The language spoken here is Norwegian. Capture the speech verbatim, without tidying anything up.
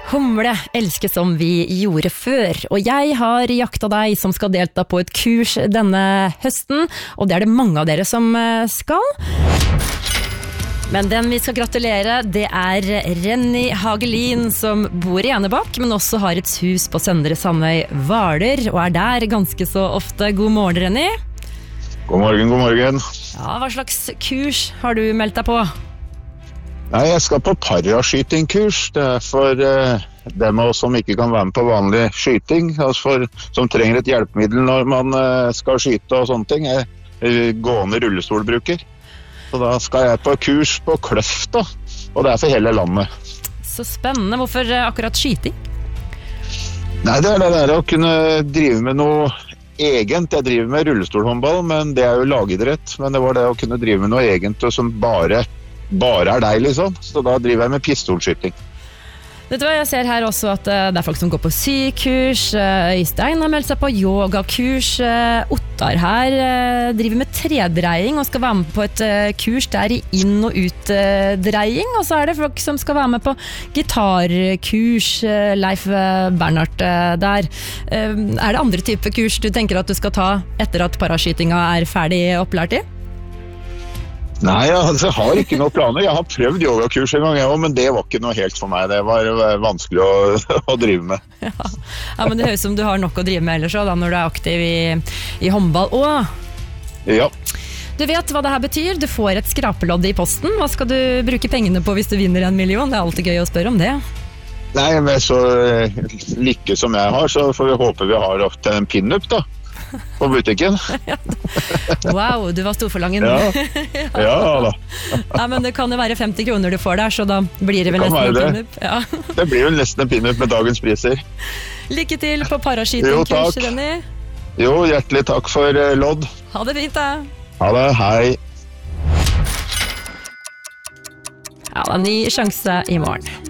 Humle, elske som vi gjorde før, og jeg har jakta deg som skal delta på et kurs denne høsten, og det er det mange av dere som skal. Men den vi skal gratulere, det er Renny Hagelin, som bor i Enebakk, men også har et hus på Søndre Sandøy Hvaler, og er der ganske så ofte. God morgen, Renny. God morgen, god morgen. Ja, hva slags kurs har du meldt deg på? Nei, jeg skal på paraskytingkurs. Det er for uh, dem av oss som ikke kan være med på vanlig skyting, altså for, som trenger et hjelpemiddel når man uh, skal skyte og sånne ting. Jeg er gående rullestolbruker. Så da skal jeg på kurs på Kløfta, og det er for hele landet. Så spennende. Hvorfor akkurat skyting? Nei, det er det der å kunne drive med noe egent. Jeg driver med rullestolhåndball, men det er jo lagidrett. Men det var det å kunne drive med noe egent som bare, bare er deg, liksom. Så da driver jeg med pistolskyting. Vet du hva, jeg ser her også at det er folk som går på sykurs. Øystein har meldt seg på yogakurs. Ottar her driver med tredreiing og skal være med på et kurs der i inn- og utdreiing. Og så er det folk som skal være med på gitarkurs. Leif Bernhardt der. Er det andre typer kurs du tenker at du skal ta etter at paraskytinga er ferdig opplært i? Nei, altså, jeg har ikke noen planer. Jeg har prøvd yogakurs en gang, jeg, men det var ikke noe helt for meg. Det var vanskelig å, å drive med. Ja. Ja, men det høres som du har nok å drive med ellers også, da, når du er aktiv i, i håndball. Og ja. Du vet hva det her betyr. Du får et skrapelodd i posten. Hva skal du bruke pengene på hvis du vinner en million? Det er alltid gøy å spørre om det. Nei, med så lykke som jeg har, så får vi håpe vi har ofte en pin-up da. På butikken. Wow, du var storforlangen. Ja, ja da. Nei, men det kan jo være femti kroner du får der, så da blir det vel det nesten en det. pin-up. Ja. Det blir jo nesten en pin-up med dagens priser. Lykke til på paraskytingkurs, Renny. Jo, hjertelig takk for uh, lodd. Ha det fint, da. Ha det, hei. Ja, det er en ny sjanse i morgen.